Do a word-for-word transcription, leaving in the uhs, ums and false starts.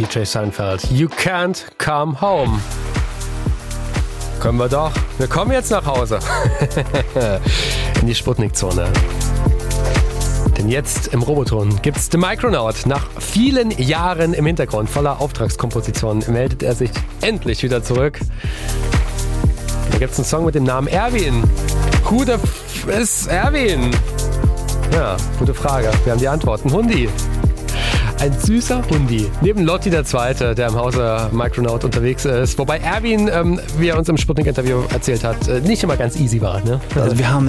D J Seinfeld. You can't come home. Können wir doch. Wir kommen jetzt nach Hause. In die Sputnik-Zone. Denn jetzt im Roboton gibt's The Micronaut. Nach vielen Jahren im Hintergrund voller Auftragskompositionen meldet er sich endlich wieder zurück. Da gibt's einen Song mit dem Namen Erwin. Who the f ist Erwin? Ja, gute Frage. Wir haben die Antworten. Hundi. Ein süßer Hundi. Neben Lotti der Zweite, der im Hause Micronaut unterwegs ist. Wobei Erwin, ähm, wie er uns im Sputnik-Interview erzählt hat, nicht immer ganz easy war. Ne? Also wir haben